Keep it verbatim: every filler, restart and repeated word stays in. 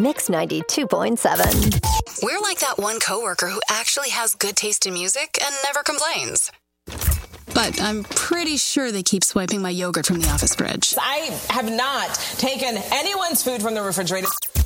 Mix ninety-two point seven. We're like that one coworker who actually has good taste in music and never complains. But I'm pretty sure they keep swiping my yogurt from the office fridge. I have not taken anyone's food from the refrigerator.